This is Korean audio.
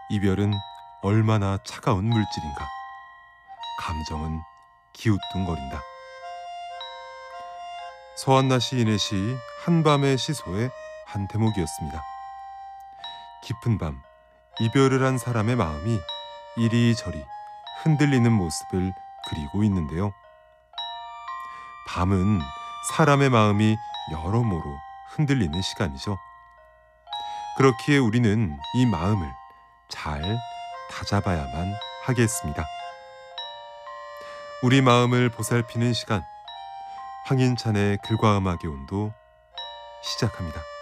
이별은 얼마나 차가운 물질인가. 감정은 기우뚱거린다. 서한나 시인의 시 한밤의 시소의 한 대목이었습니다. 깊은 밤, 이별을 한 사람의 마음이 이리저리 흔들리는 모습을 그리고 있는데요. 밤은 사람의 마음이 여러모로 흔들리는 시간이죠. 그렇기에 우리는 이 마음을 잘 다잡아야만 하겠습니다. 우리 마음을 보살피는 시간, 황인찬의 글과 음악의 온도 시작합니다.